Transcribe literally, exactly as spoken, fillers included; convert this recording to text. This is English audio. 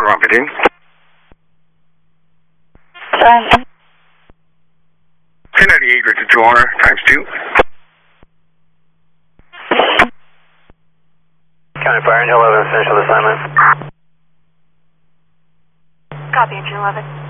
drop it in. Sorry. ten ninety-eight, Richard two R, times two. County Fire, Engine eleven, finish with assignment. Copy, Engine eleven.